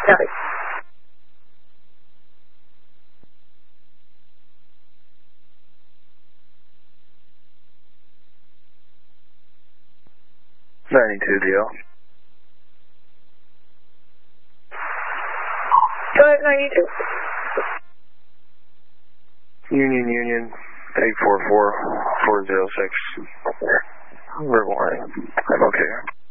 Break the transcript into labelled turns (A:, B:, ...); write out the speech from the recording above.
A: Copy.
B: DL.
A: Go ahead, 92.
B: Union, 844-406. Verbal warning. I'm okay.